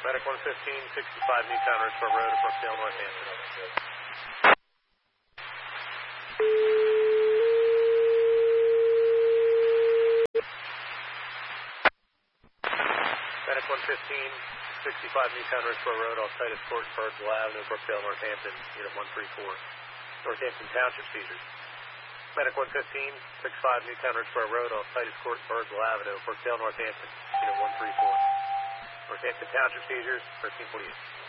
Medic 115, 65 Newtown Ridgeport Road, Brookdale, Northampton. Medic 115, 65 Newtown Ridgeport Road, Altitus Court, Birdsville Avenue, Brookdale, Northampton, Unit 134. Northampton Township seizures. Medic 115, 65 Newtown Ridgeport Road, Altitus Court, Birdsville Avenue, Brookdale, Northampton, Unit 134. Northampton Township seizures, 1348.